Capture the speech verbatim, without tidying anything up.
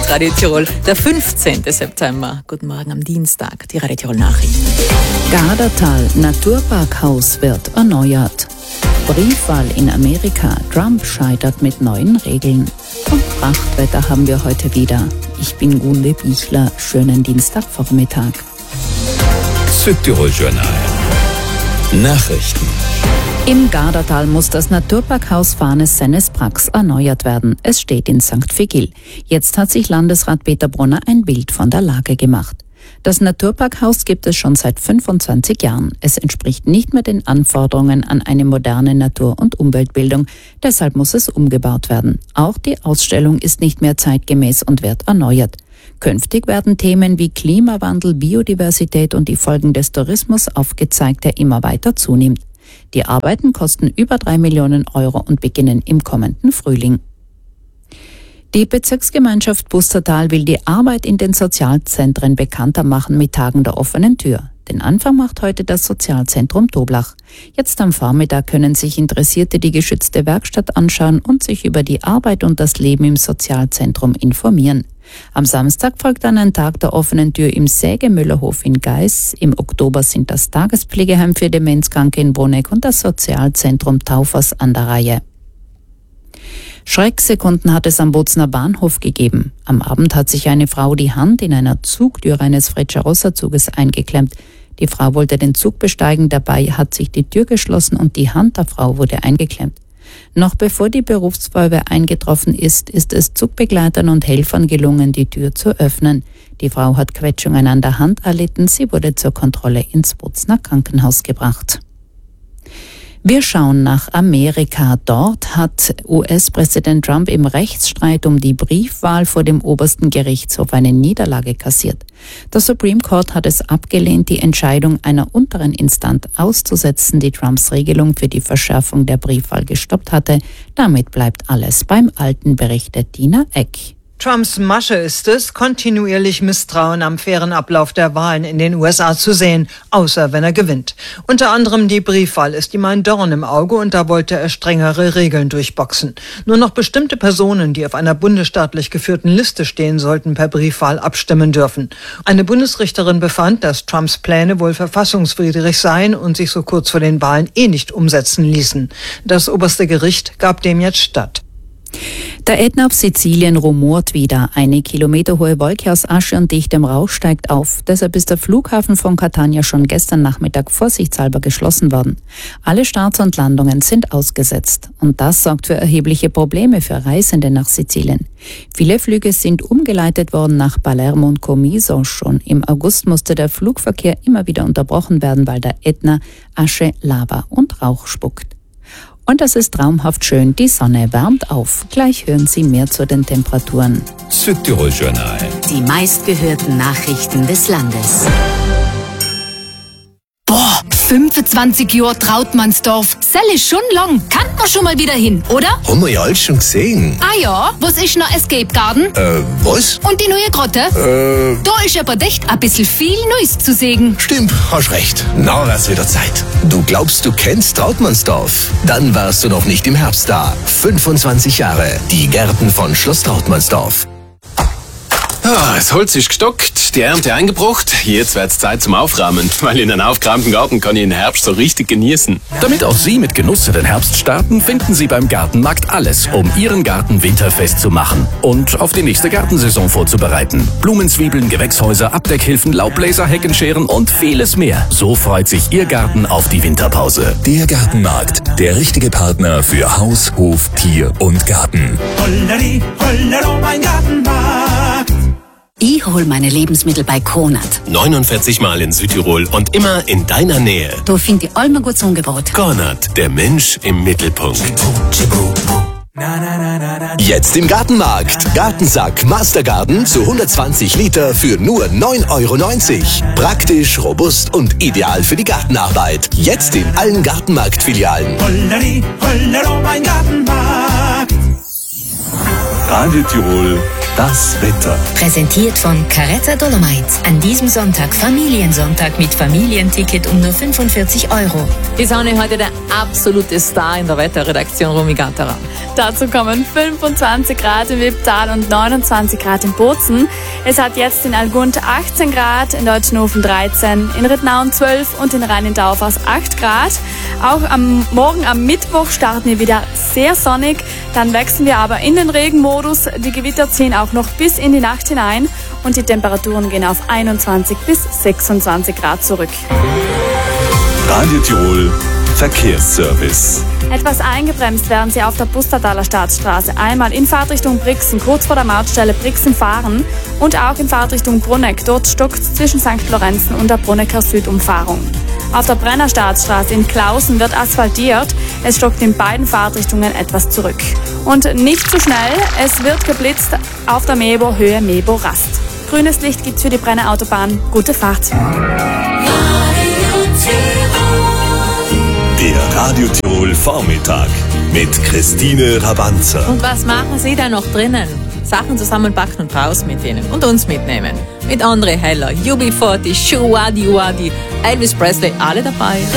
mit Radio Tirol. Der fünfzehnten September. Guten Morgen am Dienstag. Die Radio Tirol Nachrichten. Gardatal Naturparkhaus wird erneuert. Briefwahl in Amerika. Trump scheitert mit neuen Regeln. Und Prachtwetter haben wir heute wieder. Ich bin Gunde Bichler. Schönen Dienstagvormittag. Südtirol Journal. Nachrichten. Im Gardatal muss das Naturparkhaus Farnes-Sennes-Prax erneuert werden. Es steht in Sankt Vigil. Jetzt hat sich Landesrat Peter Brunner ein Bild von der Lage gemacht. Das Naturparkhaus gibt es schon seit fünfundzwanzig Jahren. Es entspricht nicht mehr den Anforderungen an eine moderne Natur- und Umweltbildung. Deshalb muss es umgebaut werden. Auch die Ausstellung ist nicht mehr zeitgemäß und wird erneuert. Künftig werden Themen wie Klimawandel, Biodiversität und die Folgen des Tourismus aufgezeigt, der immer weiter zunimmt. Die Arbeiten kosten über drei Millionen Euro und beginnen im kommenden Frühling. Die Bezirksgemeinschaft Pustertal will die Arbeit in den Sozialzentren bekannter machen mit Tagen der offenen Tür. Den Anfang macht heute das Sozialzentrum Toblach. Jetzt am Vormittag können sich Interessierte die geschützte Werkstatt anschauen und sich über die Arbeit und das Leben im Sozialzentrum informieren. Am Samstag folgt dann ein Tag der offenen Tür im Sägemüllerhof in Geis. Im Oktober sind das Tagespflegeheim für Demenzkranke in Bruneck und das Sozialzentrum Taufers an der Reihe. Schrecksekunden hat es am Bozner Bahnhof gegeben. Am Abend hat sich eine Frau die Hand in einer Zugtür eines Frecciarossa-Zuges eingeklemmt. Die Frau wollte den Zug besteigen, dabei hat sich die Tür geschlossen und die Hand der Frau wurde eingeklemmt. Noch bevor die Berufsfeuerwehr eingetroffen ist, ist es Zugbegleitern und Helfern gelungen, die Tür zu öffnen. Die Frau hat Quetschungen an der Hand erlitten, sie wurde zur Kontrolle ins Bozner Krankenhaus gebracht. Wir schauen nach Amerika. Dort hat U S-Präsident Trump im Rechtsstreit um die Briefwahl vor dem obersten Gerichtshof eine Niederlage kassiert. Der Supreme Court hat es abgelehnt, die Entscheidung einer unteren Instanz auszusetzen, die Trumps Regelung für die Verschärfung der Briefwahl gestoppt hatte. Damit bleibt alles beim Alten, berichtet Dina Eck. Trumps Masche ist es, kontinuierlich Misstrauen am fairen Ablauf der Wahlen in den U S A zu sehen, außer wenn er gewinnt. Unter anderem die Briefwahl ist ihm ein Dorn im Auge und da wollte er strengere Regeln durchboxen. Nur noch bestimmte Personen, die auf einer bundesstaatlich geführten Liste stehen, sollten per Briefwahl abstimmen dürfen. Eine Bundesrichterin befand, dass Trumps Pläne wohl verfassungswidrig seien und sich so kurz vor den Wahlen eh nicht umsetzen ließen. Das oberste Gericht gab dem jetzt statt. Der Ätna auf Sizilien rumort wieder. Eine kilometerhohe Wolke aus Asche und dichtem Rauch steigt auf. Deshalb ist der Flughafen von Catania schon gestern Nachmittag vorsichtshalber geschlossen worden. Alle Starts und Landungen sind ausgesetzt. Und das sorgt für erhebliche Probleme für Reisende nach Sizilien. Viele Flüge sind umgeleitet worden nach Palermo und Comiso. Schon im August musste der Flugverkehr immer wieder unterbrochen werden, weil der Ätna Asche, Lava und Rauch spuckt. Und das ist traumhaft schön. Die Sonne wärmt auf. Gleich hören Sie mehr zu den Temperaturen. Südtirol Journal. Die meistgehörten Nachrichten des Landes. Boah, fünfundzwanzig Jahre Trautmannsdorf. Sell ist schon lang. Kann man schon mal wieder hin, oder? Haben wir ja alles schon gesehen. Ah ja, was ist noch Escape Garden? Äh, was? Und die neue Grotte? Äh, Da ist aber echt ein bisschen viel Neues zu sehen. Stimmt, hast recht. Na, wär's wieder Zeit. Du glaubst, du kennst Trautmannsdorf? Dann warst du noch nicht im Herbst da. fünfundzwanzig Jahre. Die Gärten von Schloss Trautmannsdorf. Ah, das Holz ist gestockt, die Ernte eingebracht. Jetzt wird's Zeit zum Aufräumen, weil in einem aufgeräumten Garten kann ich den Herbst so richtig genießen. Damit auch Sie mit Genuss in den Herbst starten, finden Sie beim Gartenmarkt alles, um Ihren Garten winterfest zu machen und auf die nächste Gartensaison vorzubereiten. Blumenzwiebeln, Gewächshäuser, Abdeckhilfen, Laubbläser, Heckenscheren und vieles mehr. So freut sich Ihr Garten auf die Winterpause. Der Gartenmarkt, der richtige Partner für Haus, Hof, Tier und Garten. Holleri, hollero, mein Gartenmarkt. Ich hol meine Lebensmittel bei Konat. neunundvierzig Mal in Südtirol und immer in deiner Nähe. Da finde ich allem gut Angebot. Konat, der Mensch im Mittelpunkt. Jetzt im Gartenmarkt. Gartensack Mastergarden zu hundertzwanzig Liter für nur neun Euro neunzig. Praktisch, robust und ideal für die Gartenarbeit. Jetzt in allen Gartenmarkt-Filialen. Holleri, hollero, mein Gartenmarkt. Radio Tirol das Wetter. Präsentiert von Caretta Dolomite. An diesem Sonntag Familiensonntag mit Familienticket um nur fünfundvierzig Euro. Die Sonne heute der absolute Star in der Wetterredaktion, Romy Gatterer. Dazu kommen fünfundzwanzig Grad im Wipptal und neunundzwanzig Grad in Bozen. Es hat jetzt in Algund achtzehn Grad, in Deutschenhofen dreizehn, in Rittnauen zwölf und in Rhein-in-Taufers acht Grad. Auch am Morgen am Mittwoch starten wir wieder sehr sonnig, dann wechseln wir aber in den Regenmodus. Die Gewitter ziehen auch noch bis in die Nacht hinein und die Temperaturen gehen auf einundzwanzig bis sechsundzwanzig Grad zurück. Radio Tirol Verkehrsservice. Etwas eingebremst werden Sie auf der Pustertaler Staatsstraße. Einmal in Fahrtrichtung Brixen, kurz vor der Mautstelle Brixen-Fahren und auch in Fahrtrichtung Bruneck. Dort stockt es zwischen Sankt Lorenzen und der Brunecker Südumfahrung. Auf der Brenner Staatsstraße in Klausen wird asphaltiert. Es stockt in beiden Fahrtrichtungen etwas zurück. Und nicht zu schnell, es wird geblitzt auf der Mebo Höhe Mebo-Rast. Grünes Licht gibt's für die Brenner Autobahn. Gute Fahrt. Der Radio Tirol Vormittag mit Christine Rabanzer. Und was machen Sie da noch drinnen? Sachen zusammenpacken und raus mit Ihnen und uns mitnehmen. Mit André Heller, U B vierzig, Shuwadi Wadi, Elvis Presley, alle dabei.